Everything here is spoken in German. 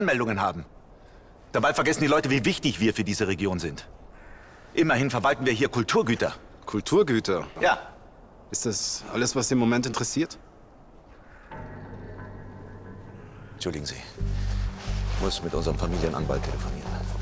Meldungen haben. Dabei vergessen die Leute, wie wichtig wir für diese Region sind. Immerhin verwalten wir hier Kulturgüter. Kulturgüter? Ja. Ist das alles, was Sie im Moment interessiert? Entschuldigen Sie. Ich muss mit unserem Familienanwalt telefonieren.